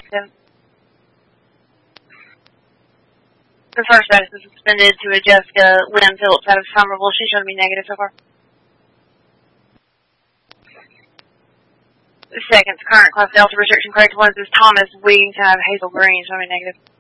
negative. The first status is suspended to a Jessica Lynn Phillips out of Somerville. She's showing me negative so far. The second current class Delta restriction correct ones is Thomas Wigington out of Hazel Green, showing me negative.